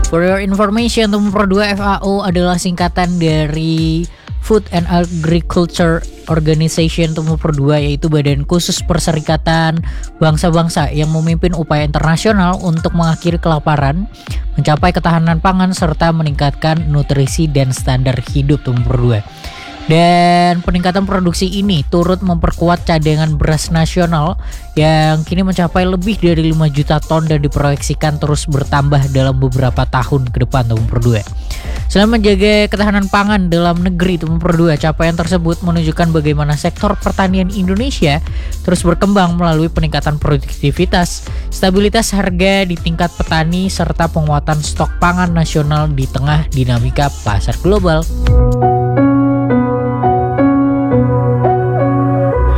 For your information, nomor 2 FAO adalah singkatan dari Food and Agriculture Organization nomor 2, yaitu badan khusus perserikatan bangsa-bangsa yang memimpin upaya internasional untuk mengakhiri kelaparan, mencapai ketahanan pangan, serta meningkatkan nutrisi dan standar hidup nomor 2. Dan peningkatan produksi ini turut memperkuat cadangan beras nasional yang kini mencapai lebih dari 5 juta ton dan diproyeksikan terus bertambah dalam beberapa tahun ke depan nomor 2. Selain menjaga ketahanan pangan dalam negeri nomor 2, capaian tersebut menunjukkan bagaimana sektor pertanian Indonesia terus berkembang melalui peningkatan produktivitas, stabilitas harga di tingkat petani, serta penguatan stok pangan nasional di tengah dinamika pasar global.